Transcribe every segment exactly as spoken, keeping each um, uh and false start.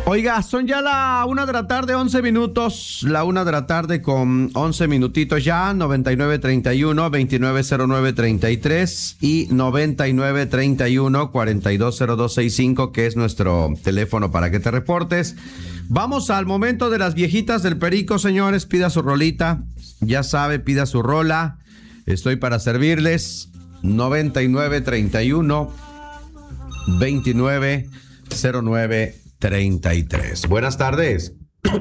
Oiga, son ya la una de la tarde, once minutos, la una de la tarde con once minutitos ya, noventa y nueve treinta y uno, veintinueve cero nueve treinta y tres y noventa y nueve treinta y uno, cuarenta y dos cero dos sesenta y cinco, que es nuestro teléfono para que te reportes. Vamos al momento de las viejitas del Perico, señores, pida su rolita, ya sabe, pida su rola, estoy para servirles, noventa y nueve treinta y uno, veintinueve cero nueve treinta y tres. Buenas tardes.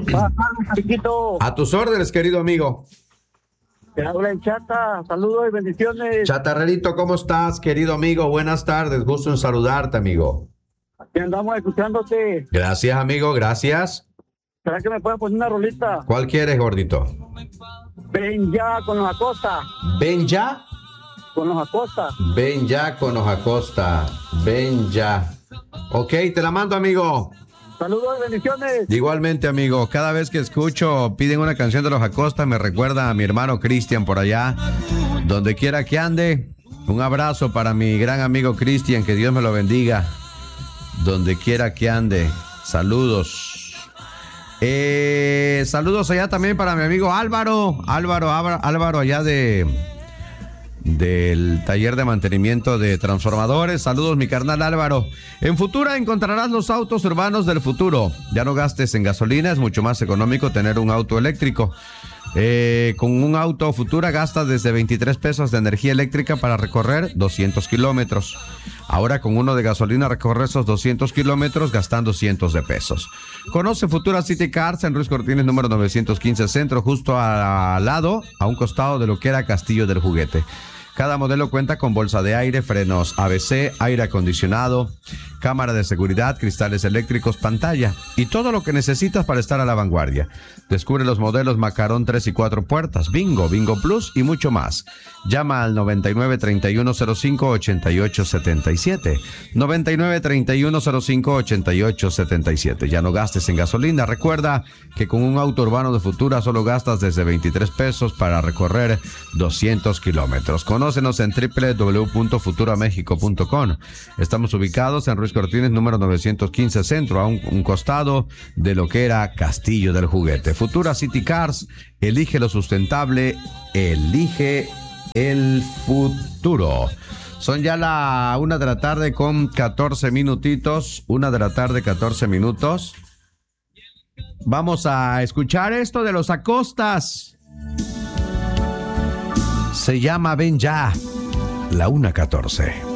A tus órdenes, querido amigo. Te habla el Chata, saludos y bendiciones. Chatarrerito, ¿cómo estás, querido amigo? Buenas tardes, gusto en saludarte, amigo. Aquí andamos escuchándote. Gracias, amigo, gracias. ¿Será que me puedes poner una rolita? ¿Cuál quieres, gordito? Ven ya con los Acosta. ¿Ven ya? Con los Acosta. Ven ya con los Acosta. Ven ya. Ok, te la mando, amigo. Saludos y bendiciones. Igualmente, amigo. Cada vez que escucho, piden una canción de los Acosta, me recuerda a mi hermano Cristian por allá. Donde quiera que ande, un abrazo para mi gran amigo Cristian, que Dios me lo bendiga. Donde quiera que ande, saludos. Eh, saludos allá también para mi amigo Álvaro. Álvaro, Álvaro allá de... del taller de mantenimiento de transformadores. Saludos, mi carnal Álvaro. En Futura encontrarás los autos urbanos del futuro. Ya no gastes en gasolina, es mucho más económico tener un auto eléctrico. Eh, con un auto Futura gastas desde veintitrés pesos de energía eléctrica para recorrer doscientos kilómetros. Ahora con uno de gasolina recorres esos doscientos kilómetros gastando cientos de pesos. Conoce Futura City Cars en Ruiz Cortines número novecientos quince Centro, justo al lado, a un costado de lo que era Castillo del Juguete. Cada modelo cuenta con bolsa de aire, frenos A B C, aire acondicionado, cámara de seguridad, cristales eléctricos, pantalla y todo lo que necesitas para estar a la vanguardia. Descubre los modelos Macarón tres y cuatro puertas, Bingo, Bingo Plus y mucho más. Llama al noventa y nueve treinta y uno cero cinco ochenta y ocho setenta y siete. noventa y nueve treinta y uno cero cinco ochenta y ocho setenta y siete. Ya no gastes en gasolina. Recuerda que con un auto urbano de Futura solo gastas desde veintitrés pesos para recorrer doscientos kilómetros. Conócenos en doble u doble u doble u punto futura méxico punto com. Estamos ubicados en Ruiz Cortines número novecientos quince Centro, a un, un costado de lo que era Castillo del Juguete. Futura City Cars, elige lo sustentable, elige el futuro. Son ya la una de la tarde con catorce minutitos, una de la tarde, catorce minutos. Vamos a escuchar esto de los Acostas. Se llama Ven Ya, la una catorce.